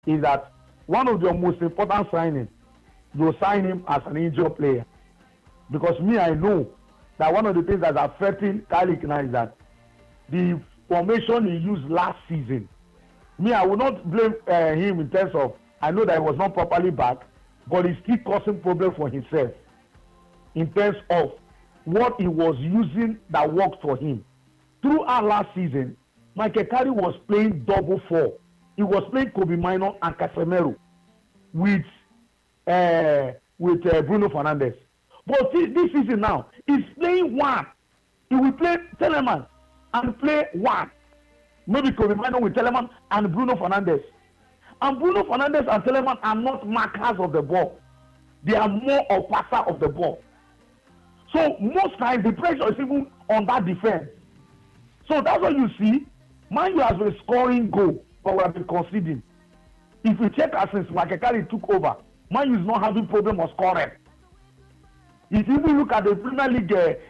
is that one of your most important signings, you sign him as an injured player. Because me, I know that one of the things that's affecting Carrick now is that the formation he used last season. Me, I will not blame him in terms of, I know that he was not properly back, but he's still causing problem for himself in terms of what he was using that worked for him. Throughout last season, Michael Carrick was playing double 4. He was playing Kobe Mino and Casemiro with Bruno Fernandes. But this season now, he's playing 1. He will play Telemann and play 1. Maybe Kobe Mino with Telemann and Bruno Fernandes. And Bruno Fernandes and Telemann are not markers of the ball. They are more of passer of the ball. So most times the pressure is even on that defense. So that's what you see. Man U has been scoring goal, but we have been conceding. If you check us since Michael Carrick took over, Man U is not having problem of scoring. If you even look at the Premier League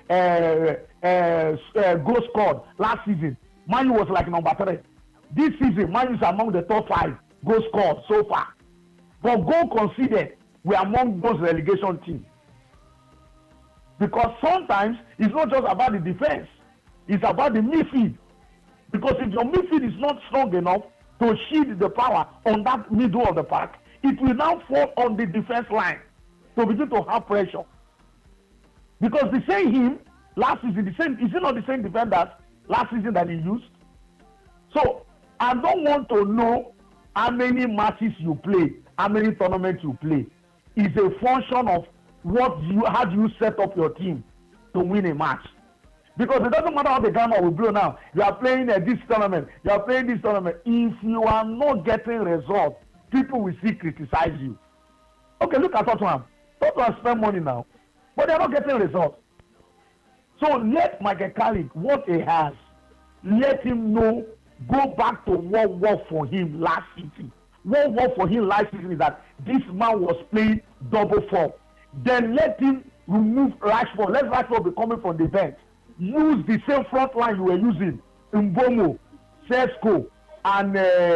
goal scored last season, Man U was like number 3. This season, Man U is among the top 5 goal scored so far. But goal conceded, we are among those relegation teams. Because sometimes it's not just about the defense, it's about the midfield. Because if your midfield is not strong enough to shield the power on that middle of the park, it will now fall on the defense line to begin to have pressure. Because the same him last season, is it not the same defenders last season that he used? So I don't want to know how many matches you play, how many tournaments you play. It's a function of how do you set up your team to win a match. Because it doesn't matter how the gamma will blow now. You are playing this tournament, you are playing this tournament. If you are not getting results, people will still criticize you. Okay, look at Tottenham. Tottenham spend money now, but they are not getting results. So let Michael Carrick, what he has, let him know, go back to what worked for him last season. What worked for him last season is that this man was playing double 4. Then let him remove Rashford. Let Rashford be coming from the bench. Use the same front line you were using, Mbomo, Sesko, and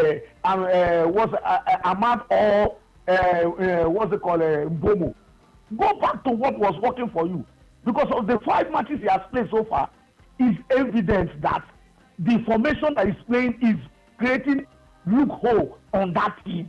Ahmad or Mbomo. Go back to what was working for you. Because of the 5 matches he has played so far, it's evident that the formation that he's playing is creating loophole on that team.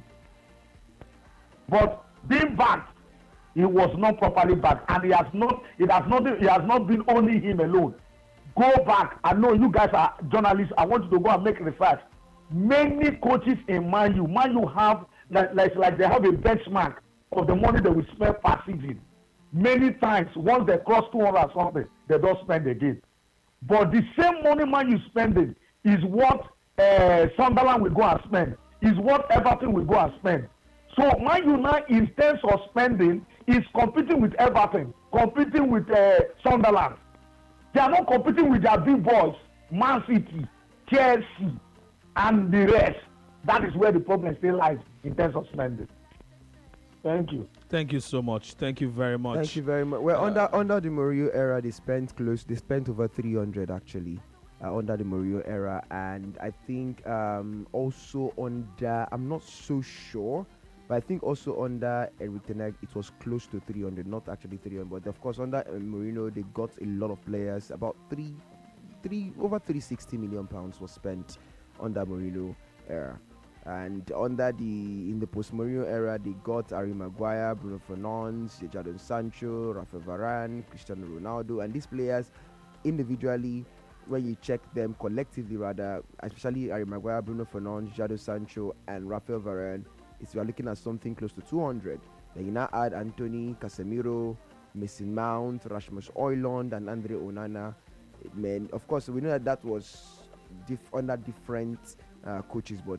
But being back, he was not properly back, and it has not been only him alone. Go back. I know you guys are journalists. I want you to go and make research. Many coaches in Man U have like they have a benchmark of the money they will spend per season. Many times, once they cross 200 or something, they don't spend again. But the same money Man U spending is what Sunderland will go and spend. Is what Everton will go and spend. So Man U now, instead of spending, is competing with Everton, competing with Sunderland. They are not competing with their big boys, Man City, Chelsea, and the rest. That is where the problem still lies in terms of spending. Thank you. Thank you so much. Thank you very much. Thank you very much. Well, under the Mourinho era, they spent over 300 actually. Under the Mourinho era, and I think also under, I'm not so sure, but I think also under Erik ten Hag it was close to 300, not actually 300, but of course under Mourinho they got a lot of players. About over 360 million pounds was spent under Mourinho era, and in the post Mourinho era they got Harry Maguire, Bruno Fernandes, Jadon Sancho, Rafael Varane, Cristiano Ronaldo, and these players individually, when you check them collectively rather, especially Harry Maguire, Bruno Fernandes, Jadon Sancho, and Rafael Varane, we are looking at something close to 200. Then you now add Anthony, Casemiro, Mason Mount, Rasmus Højlund, and Andre Onana. Man, of course, we know that was under different coaches, but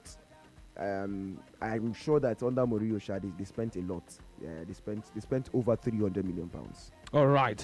I'm sure that under Mourinho, they spent a lot. Yeah, they spent over 300 million pounds. All right,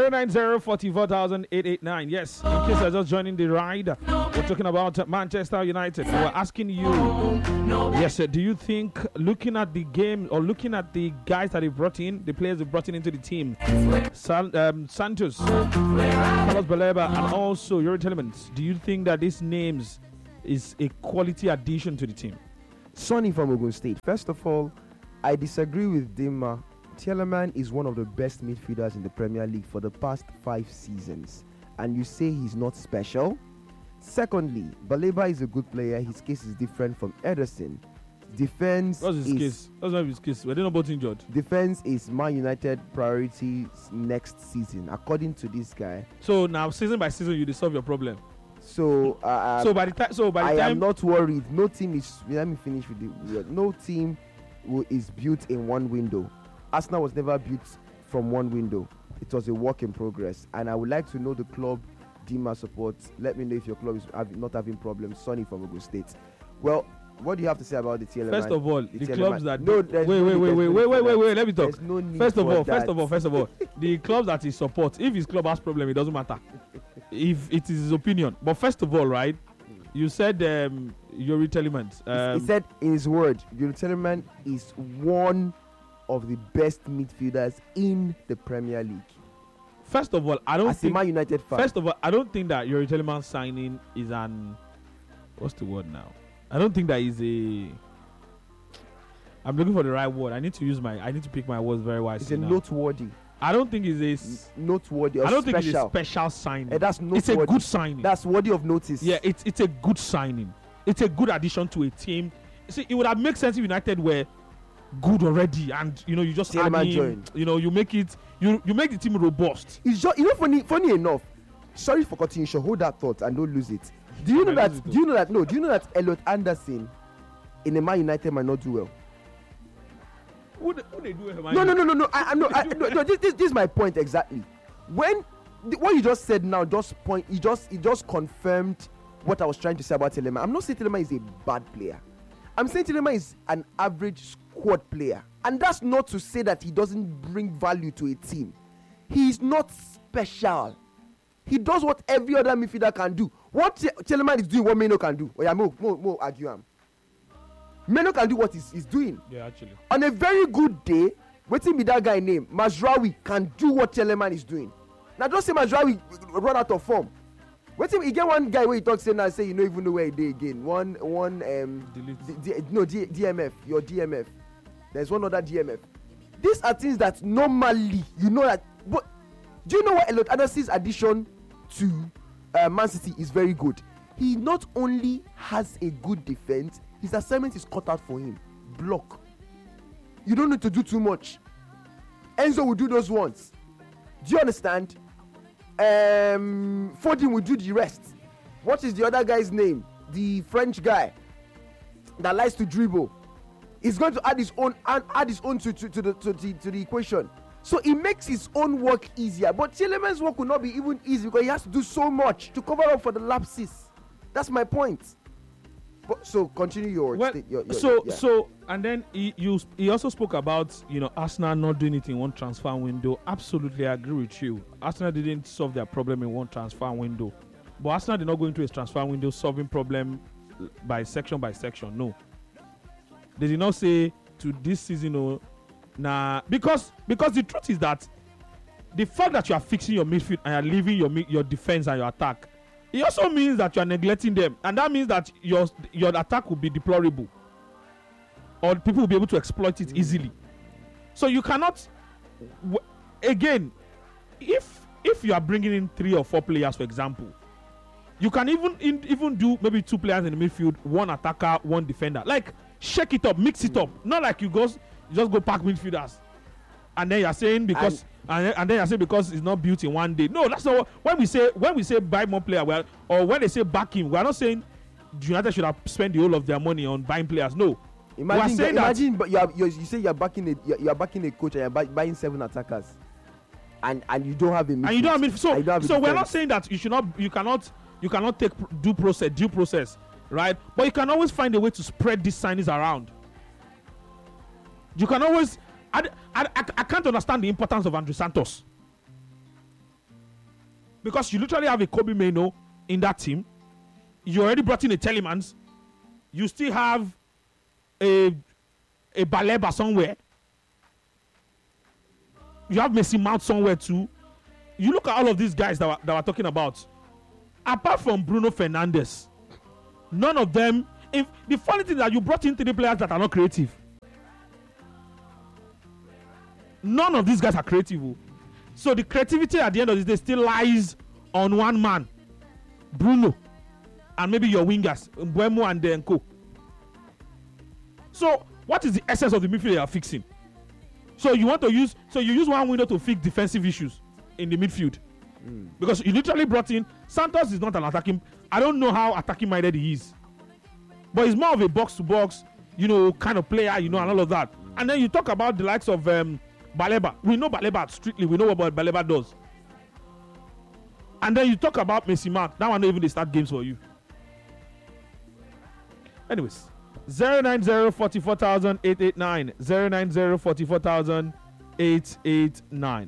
090-44,889. Yes, in case you're just joining the ride, we're talking about Manchester United. We're asking you, yes, do you think, looking at the game or looking at the guys that they brought in, the players they brought into the team, Santos, Carlos Baleba, and also Youri Tielemans, do you think that these names is a quality addition to the team? Sonny from Ogun State. First of all, I disagree with Dima. Tielemans is one of the best midfielders in the Premier League for the past 5 seasons. And you say he's not special? Secondly, Baleba is a good player. His case is different from Ederson. Defense What's his case? That's not his case. Were they not both injured? Defense is Man United priorities next season, according to this guy. So now, season by season, you solve your problem. So By the time, I am not worried. No team is. Let me finish with the. No team is built in one window. Arsenal was never built from one window. It was a work in progress, and I would like to know the club Dima supports. Let me know if your club is not having problems. Sonny from Ogun State. Well, what do you have to say about the Tielemans? First of all, the clubs that no, wait. Let me talk. No need first of that. all, the clubs that he supports. If his club has problem, it doesn't matter. If it is his opinion, but first of all, right? You said Youri Tielemans. He said in his word, Youri Tielemans is one of the best midfielders in the Premier League. First of all, I don't think. Man United fan. First of all, I don't think that Youri Tielemans signing is an. What's the word now? I don't think that is a. I'm looking for the right word. I need to pick my words very wisely. It's a noteworthy. I don't think it's a noteworthy. Or I don't special. think it's a special signing. That's noteworthy. It's a good signing. That's worthy of notice. Yeah, it's a good signing. It's a good addition to a team. See, it would have made sense if United were good already, and you just add him. You make it. You make the team robust. It's just funny enough. Sorry for cutting you short. Hold that thought and don't lose it. Do you know that Elliot Anderson in a Man United might not do well? Who they do well? No. This is my point exactly. What you just said now it just confirmed what I was trying to say about Tielemans. I'm not saying Tielemans is a bad player. I'm saying Tielemans is an average squad player, and that's not to say that he doesn't bring value to a team. He's not special. He does what every other midfielder can do. What Tielemans is doing, what Meno can do. Oh yeah, more argue him. Meno can do what he's doing. Yeah, actually. On a very good day, waiting with that guy named Mazraoui can do what Tielemans is doing. Now don't say Mazraoui run out of form. Waiting, you get one guy where he talks and say you don't even know where he did again. DMF, your DMF. There's one other DMF. These are things that normally that. But do you know what Elliot Anderson's addition to Man City is very good? He not only has a good defense, his assignment is cut out for him. Block. You don't need to do too much. Enzo will do those ones. Do you understand? Foden will do the rest. What is the other guy's name? The French guy that likes to dribble. He's going to add his own to the equation. So it makes his own work easier. But Tielemans' work will not be even easy because he has to do so much to cover up for the lapses. That's my point. But, so continue your. And then he also spoke about Arsenal not doing it in one transfer window. Absolutely, I agree with you. Arsenal didn't solve their problem in one transfer window, but Arsenal did not go into a transfer window solving problem by section. No, they did not say to this season. Because the truth is that the fact that you are fixing your midfield and you are leaving your defense and your attack, it also means that you are neglecting them, and that means that your attack will be deplorable, or people will be able to exploit it easily. So you cannot. Again, if you are bringing in 3 or 4 players, for example, you can even do maybe 2 players in the midfield, 1 attacker, 1 defender. Like shake it up, mix it up. Not like you just go pack midfielders, and then you're saying because it's not built in one day. No, that's not when we say buy more player. Or when they say back him, we are not saying United should have spent the whole of their money on buying players. No, imagine, but you say you're backing a coach and you're buying 7 attackers, and you don't have a midfield. And you don't have midfield. So we're not saying that you cannot take due process, right? But you can always find a way to spread these signings around. You can always. I can't understand the importance of Andrew Santos, because you literally have a Kobe Meno in that team. You already brought in a Tielemans. You still have a Baleba somewhere. You have Messi Mount somewhere too. You look at all of these guys that we're talking about. Apart from Bruno Fernandes, none of them if the funny thing is that you brought in 3 players that are not creative. None of these guys are creative. So the creativity at the end of the day still lies on one man, Bruno, and maybe your wingers, Mbeumo and Denko. So what is the essence of the midfield you are fixing? So you use one window to fix defensive issues in the midfield. Because you literally brought in Santos is not an attacking. I don't know how attacking minded he is, but he's more of a box to box, kind of player, and all of that. And then you talk about the likes of Baleba. We know Baleba strictly. We know what Baleba does. And then you talk about Messi Mount. That one not even they start games for you. Anyways, 090-44,889 090-44,889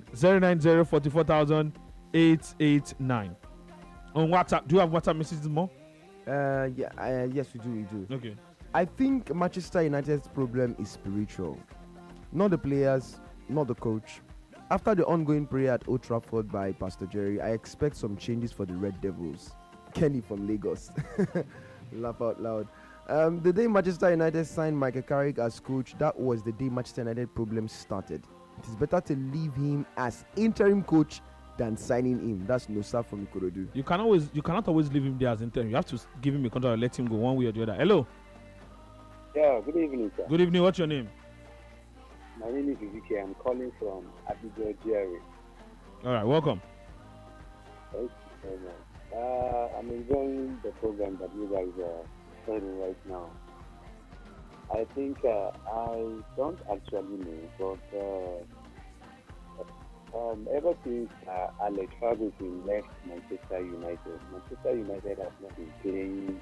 090-44,889. On WhatsApp, do you have WhatsApp messages more? Yes, we do. Okay. I think Manchester United's problem is spiritual, not the players, not the coach. After the ongoing prayer at Old Trafford by Pastor Jerry, I expect some changes for the Red Devils. Kenny from Lagos. Laugh out loud. The day Manchester United signed Michael Carrick as coach, that was the day Manchester United problems started. It is better to leave him as interim coach than signing him. That's Nosa from Ikorodu. You cannot always leave him there as interim. You have to give him a contract and let him go one way or the other. Hello. Yeah, good evening, sir. Good evening. What's your name? My name is Vicky. I'm calling from Abigail Jerry. All right, welcome. Thank you very much. I'm enjoying the program that you guys are starting right now. I think I don't actually know, but ever since Alex Ferguson left Manchester United has not been playing,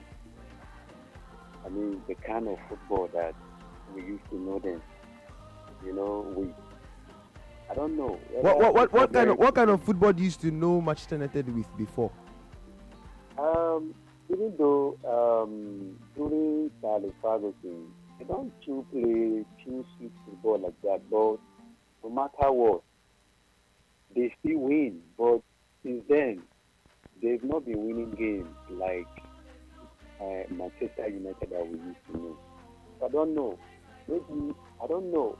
the kind of football that we used to know them. I don't know. What kind of football do you used to know Manchester United with before? Even though during Alex Ferguson, they don't play too sweet football like that, but no matter what, they still win. But since then, they've not been winning games like Manchester United that we used to know. I don't know. Maybe, I don't know.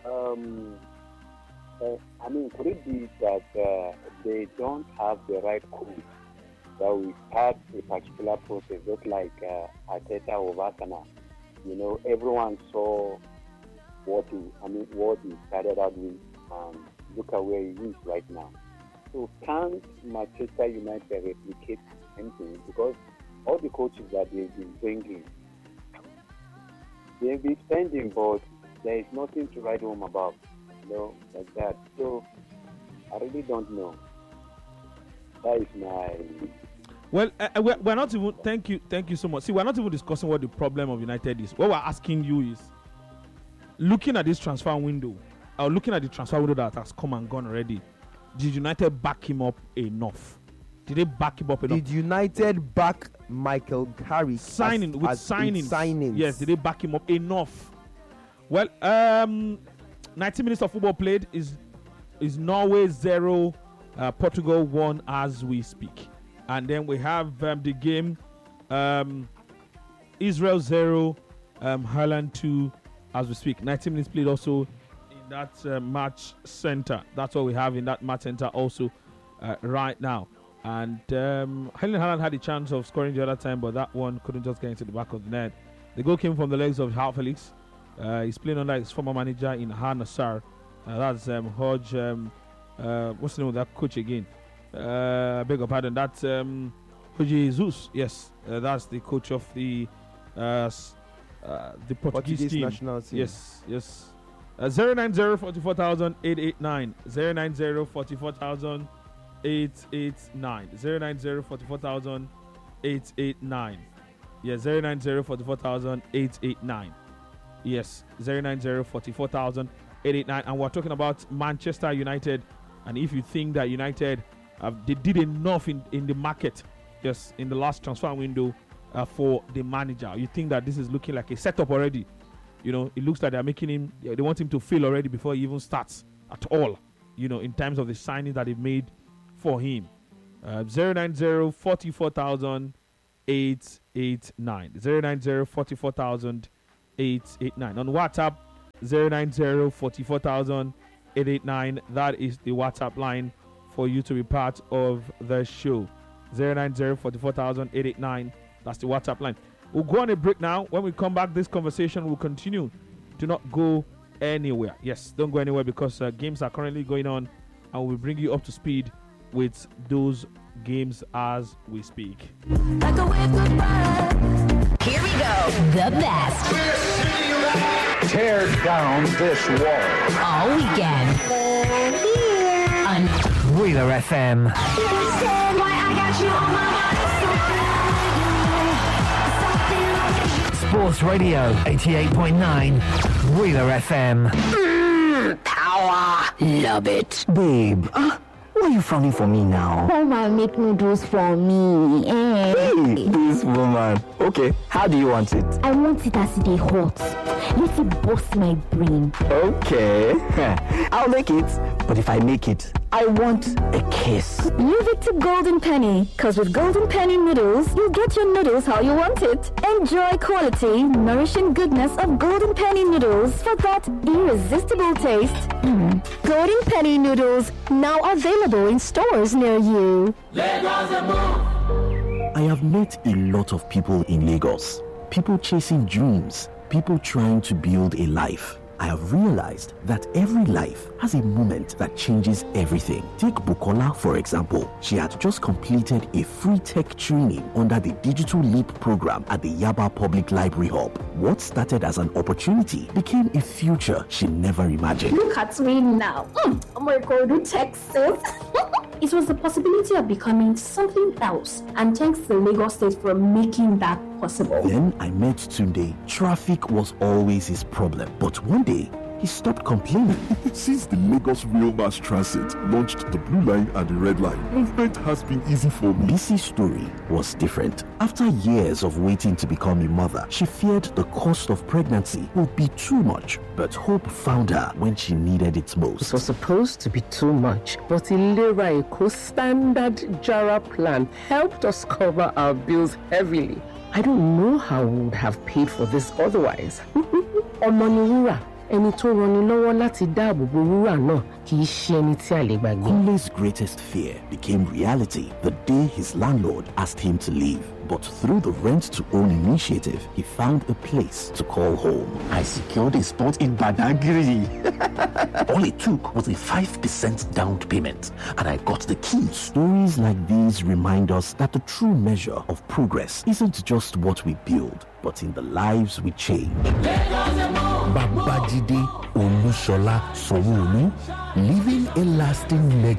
Could it be that they don't have the right coach? That we had a particular process, just like Arteta or Arsenal. Everyone saw what he started out with, and look at where he is right now. So can't Manchester United replicate anything? Because all the coaches that they've been bringing, they've been spending, but there is nothing to write home about, like that. So I really don't know. That is my... Well, we're not even... Thank you so much. See, we're not even discussing what the problem of United is. What we're asking you is, looking at this transfer window, or looking at the transfer window that has come and gone already, did United back him up enough? Did they back him up enough? Did United back Michael Carrick signings? Yes, did they back him up enough? Well, 90 minutes of football played is Norway 0, Portugal 1 as we speak. And then we have the game Israel 0, Ireland 2 as we speak. 90 minutes played also in that match center. That's what we have in that match center also right now. And Haaland had a chance of scoring the other time, but that one couldn't just get into the back of the net. The goal came from the legs of João Felix. He's playing under his former manager in Al-Nassr. That's Hodge. What's the name of that coach again? I beg your pardon. That's Jorge Jesus. Yes, that's the coach of the Portuguese team. National team. Yes. 090-44,889 090-44,889 090-44,889. Yes, 090-44,889. Yes, 090-44,889. And we're talking about Manchester United. And if you think that United they did enough in the market, yes, in the last transfer window for the manager, you think that this is looking like a setup already. It looks like they're making him, they want him to fail already before he even starts at all, in terms of the signing that they've made for him. 090-44,000 889. 090 44,000 889. On WhatsApp, 090 44,000 889. That is the WhatsApp line for you to be part of the show. 090 44,000 889. That's the WhatsApp line. We'll go on a break now. When we come back, this conversation will continue. Do not go anywhere. Yes, don't go anywhere because games are currently going on, and we'll bring you up to speed with those games as we speak. Like a wave goodbye. Here we go. The best. Tear down this wall. All weekend. On Wheeler FM. understand why I got you on my mind. Sports Radio 88.9. Wheeler FM. Power. Love it. Babe, why are you frowning for me now? Mama make noodles for me. Hey, this woman. Okay, how do you want it? I want it as they hot. Let it bust my brain. Okay, I'll make it. But if I make it, I want a kiss. Leave it to Golden Penny, because with Golden Penny noodles, you'll get your noodles how you want it. Enjoy quality, nourishing goodness of Golden Penny noodles for that irresistible taste. Golden Penny noodles, now available in stores near you. I have met a lot of people in Lagos. People chasing dreams. People trying to build a life. I have realized that every life has a moment that changes everything. Take Bukola, for example. She had just completed a free tech training under the Digital Leap program at the Yaba Public Library Hub. What started as an opportunity became a future she never imagined. Look at me now. I'm going to Texas. It was the possibility of becoming something else, and thanks to Lagos State for making that possible. Then I met Tunde. Traffic was always his problem, but one day he stopped complaining. Since the Lagos Rail Mass Transit launched the Blue Line and the Red Line, movement has been easy for me. Bisi's story was different. After years of waiting to become a mother, she feared the cost of pregnancy would be too much, but hope found her when she needed it most. It was supposed to be too much, but Ilera Eko Standard Jara plan helped us cover our bills heavily. I don't know how we would have paid for this otherwise. Omoniwura. Ẹni tó rani lọ́wọ́ láti dáàbò bo wúrà náà kì í ṣe ẹni tí a lè gbàgbé. Kunle's greatest fear became reality the day his landlord asked him to leave. But through the rent-to-own initiative, he found a place to call home. I secured a spot in Badagry. All it took was a 5% down payment, and I got the keys. Stories like these remind us that the true measure of progress isn't just what we build, but in the lives we change. Babajide Olusola Sanwo-Olu, leaving a lasting legacy.